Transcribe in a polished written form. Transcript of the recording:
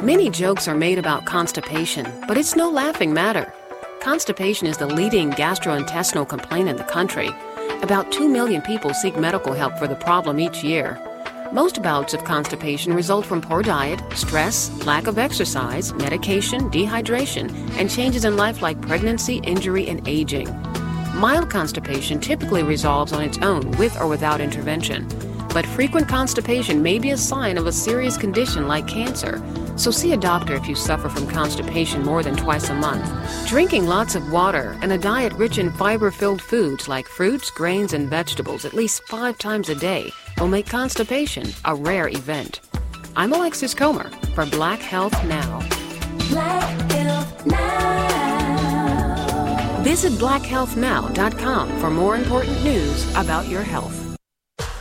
Many jokes are made about constipation, but it's no laughing matter. Constipation is the leading gastrointestinal complaint in the country. About 2 million people seek medical help for the problem each year. Most bouts of constipation result from poor diet, stress, lack of exercise, medication, dehydration, and changes in life like pregnancy, injury, and aging. Mild constipation typically resolves on its own with or without intervention. But frequent constipation may be a sign of a serious condition like cancer. So see a doctor if you suffer from constipation more than twice a month. Drinking lots of water and a diet rich in fiber-filled foods like fruits, grains, and vegetables at least 5 times a day will make constipation a rare event. I'm Alexis Comer for Black Health Now. Black Health Now. Visit blackhealthnow.com for more important news about your health.